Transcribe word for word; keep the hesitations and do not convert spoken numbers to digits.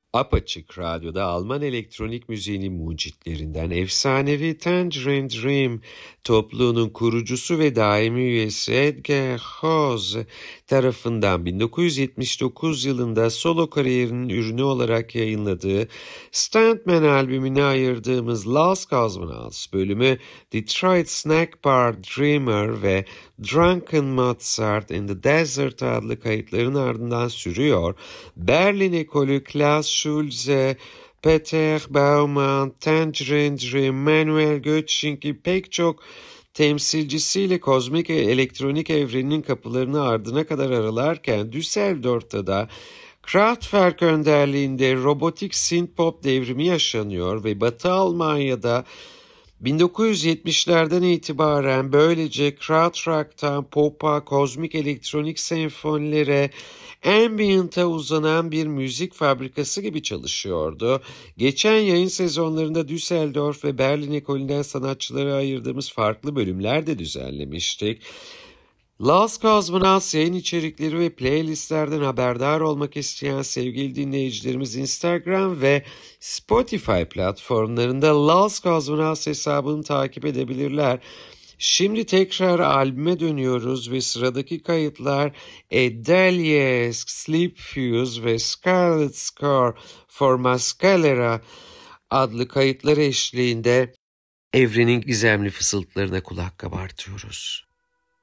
Apaçık Radyo'da Alman elektronik müziğinin mucitlerinden efsanevi Tangerine Dream topluluğunun kurucusu ve daimi üyesi Edgar House tarafından bin dokuz yüz yetmiş dokuz yılında solo kariyerinin ürünü olarak yayınladığı Stuntman albümüne ayırdığımız Last Cosmonauts bölümü Detroit Snack Bar Dreamer ve Drunken Mozart in the Desert adlı kayıtların ardından sürüyor. Berlin ekolü Klaus Schulze, Peter Baumann, Tangerine Dream, Manuel Göttsching gibi pek çok temsilcisiyle kozmik elektronik evreninin kapılarını ardına kadar aralarken Düsseldorf'ta da Kraftwerk önderliğinde robotik synthpop devrimi yaşanıyor ve Batı Almanya'da bin dokuz yüz yetmişlerden itibaren böylece krautrock'tan pop'a, kozmik elektronik senfonilere, ambient'a uzanan bir müzik fabrikası gibi çalışıyordu. Geçen yayın sezonlarında Düsseldorf ve Berlin ekolünden sanatçılara ayırdığımız farklı bölümler de düzenlemiştik. Last Cosmonauts yayın içerikleri ve playlistlerden haberdar olmak isteyen sevgili dinleyicilerimiz Instagram ve Spotify platformlarında Last Cosmonauts hesabını takip edebilirler. Şimdi tekrar albüme dönüyoruz ve sıradaki kayıtlar Edelies, Sleep Fuse ve Scarlet Scar for Mascalera adlı kayıtlar eşliğinde evrenin gizemli fısıltılarına kulak kabartıyoruz.